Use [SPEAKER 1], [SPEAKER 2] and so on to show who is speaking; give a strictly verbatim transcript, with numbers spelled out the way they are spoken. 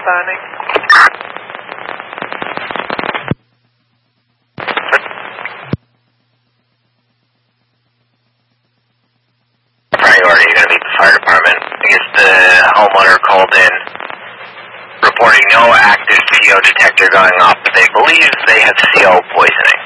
[SPEAKER 1] signing.
[SPEAKER 2] Priority, you're going to meet the fire department. I guess the homeowner called in reporting no active P O detector going off, but they believe they have C O poisoning.